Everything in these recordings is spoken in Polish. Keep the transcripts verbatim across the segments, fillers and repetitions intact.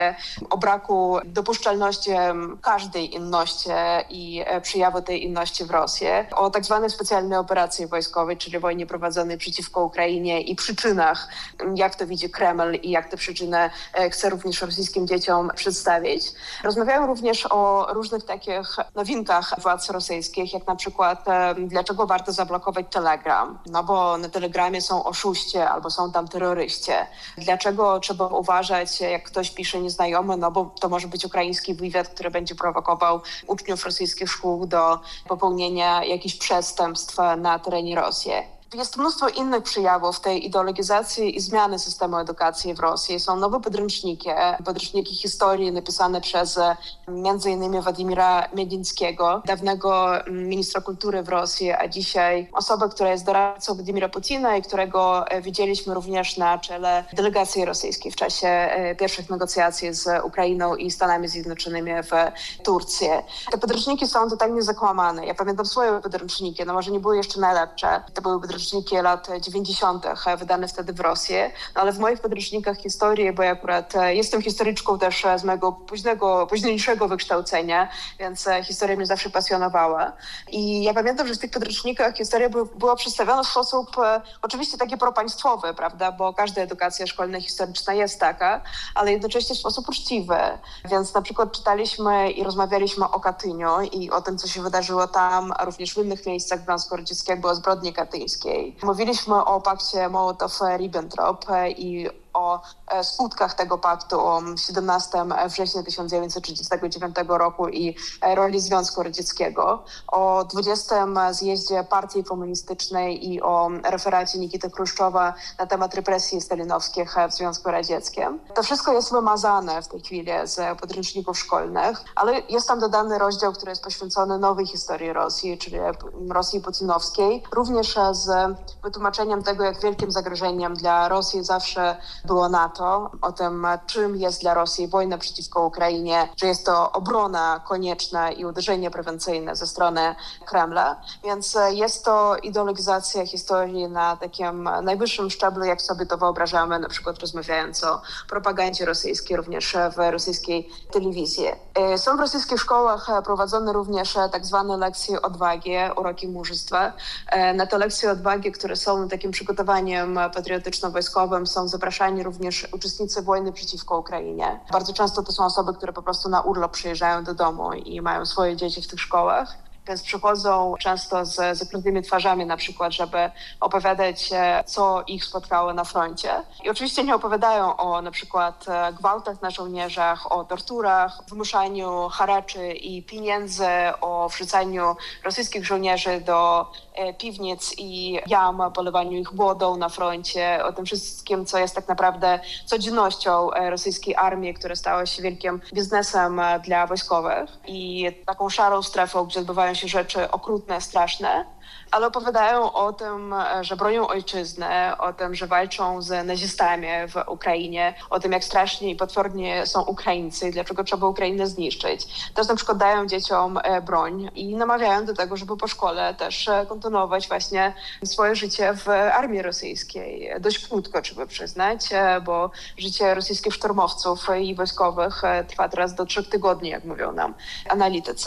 o braku dopuszczalności każdej inności i przejawu tej inności w Rosji, o tak zwanej specjalnej operacji wojskowej, czyli wojnie prowadzonej przeciwko Ukrainie i przyczynach, jak to widzi Kreml i jak te przyczyny chce również rosyjskim dzieciom przedstawić. Rozmawiają również o różnych takich nowinkach władz rosyjskich, jak na przykład dlaczego warto zablokować Telegram, no bo na Telegramie są oszuści albo są tam terroryści. Dlaczego trzeba uważać, jak ktoś pisze nieznajomy, no bo to może być ukraiński wywiad, który będzie prowokował uczniów rosyjskich szkół do popełnienia jakichś przestępstw na terenie Rosji. Jest mnóstwo innych przejawów tej ideologizacji i zmiany systemu edukacji w Rosji. Są nowe podręczniki, podręczniki historii napisane przez między innymi Władimira Miedzińskiego, dawnego ministra kultury w Rosji, a dzisiaj osobę, która jest doradcą Władimira Putina i którego widzieliśmy również na czele delegacji rosyjskiej w czasie pierwszych negocjacji z Ukrainą i Stanami Zjednoczonymi w Turcji. Te podręczniki są totalnie zakłamane. Ja pamiętam swoje podręczniki, no może nie były jeszcze najlepsze. To były podręczniki lat dziewięćdziesiątych wydane wtedy w Rosji, no ale w moich podręcznikach historii, bo ja akurat jestem historyczką też z mojego późnego, późniejszego wykształcenia, więc historia mnie zawsze pasjonowała. I ja pamiętam, że w tych podręcznikach historia by, była przedstawiona w sposób oczywiście taki propaństwowy, prawda, bo każda edukacja szkolna historyczna jest taka, ale jednocześnie w sposób uczciwy. Więc na przykład czytaliśmy i rozmawialiśmy o Katyniu i o tym, co się wydarzyło tam, a również w innych miejscach Związku Radzieckiego, o zbrodni katyńskiej. Mówiliśmy o pakcie Mołotow-Ribbentrop i o skutkach tego paktu, o siedemnastego września tysiąc dziewięćset trzydziestego dziewiątego roku i roli Związku Radzieckiego, o dwudziestym zjeździe Partii Komunistycznej i o referacie Nikity Chruszczowa na temat represji stalinowskich w Związku Radzieckim. To wszystko jest wymazane w tej chwili z podręczników szkolnych, ale jest tam dodany rozdział, który jest poświęcony nowej historii Rosji, czyli Rosji putinowskiej, również z wytłumaczeniem tego, jak wielkim zagrożeniem dla Rosji zawsze było NATO, o tym, czym jest dla Rosji wojna przeciwko Ukrainie, że jest to obrona konieczna i uderzenie prewencyjne ze strony Kremla. Więc jest to ideologizacja historii na takim najwyższym szczeblu, jak sobie to wyobrażamy, na przykład rozmawiając o propagandzie rosyjskiej, również w rosyjskiej telewizji. Są w rosyjskich szkołach prowadzone również tak zwane lekcje odwagi, uroki mужества. Na te lekcje odwagi, które są takim przygotowaniem patriotyczno-wojskowym, są zapraszani również uczestnicy wojny przeciwko Ukrainie. Bardzo często to są osoby, które po prostu na urlop przyjeżdżają do domu i mają swoje dzieci w tych szkołach. Więc przychodzą często z zakrytymi twarzami na przykład, żeby opowiadać, co ich spotkało na froncie. I oczywiście nie opowiadają o na przykład gwałtach na żołnierzach, o torturach, wymuszaniu haraczy i pieniędzy, o wrzucaniu rosyjskich żołnierzy do piwnic i jam, polewaniu ich wodą na froncie, o tym wszystkim, co jest tak naprawdę codziennością rosyjskiej armii, która stała się wielkim biznesem dla wojskowych i taką szarą strefą, gdzie odbywają się rzeczy okrutne, straszne, ale opowiadają o tym, że bronią ojczyzny, o tym, że walczą z nazistami w Ukrainie, o tym, jak strasznie i potwornie są Ukraińcy i dlaczego trzeba Ukrainę zniszczyć. Też na przykład dają dzieciom broń i namawiają do tego, żeby po szkole też kontynuować właśnie swoje życie w armii rosyjskiej. Dość krótko, trzeba przyznać, bo życie rosyjskich szturmowców i wojskowych trwa teraz do trzech tygodni, jak mówią nam analitycy.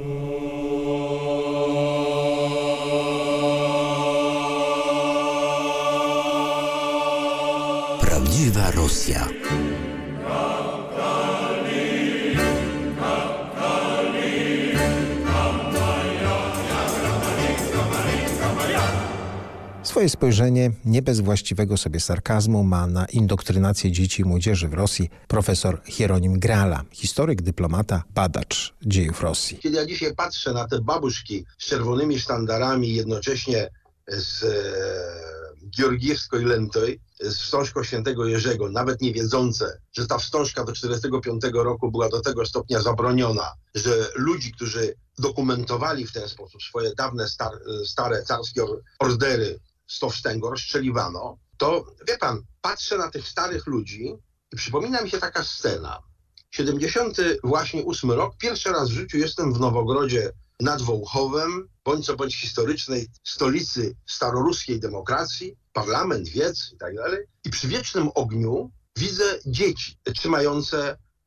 Prawdziwa Rosja. Swoje spojrzenie, nie bez właściwego sobie sarkazmu, ma na indoktrynację dzieci i młodzieży w Rosji profesor Hieronim Grala, historyk, dyplomata, badacz dziejów Rosji. Kiedy ja dzisiaj patrzę na te babuszki z czerwonymi sztandarami, jednocześnie z e, Georgiewskiej Lentoj, z wstążką świętego Jerzego, nawet nie wiedzące, że ta wstążka do czterdziestego piątego roku była do tego stopnia zabroniona, że ludzi, którzy dokumentowali w ten sposób swoje dawne, star, stare carskie ordery, Stowstęgo, rozstrzeliwano, to wie pan, patrzę na tych starych ludzi i przypomina mi się taka scena. siedemdziesiąty właśnie ósmy rok, pierwszy raz w życiu jestem w Nowogrodzie nad Wołchowem, bądź co bądź historycznej stolicy staroruskiej demokracji, parlament, wiec i tak dalej. I przy wiecznym ogniu widzę dzieci trzymające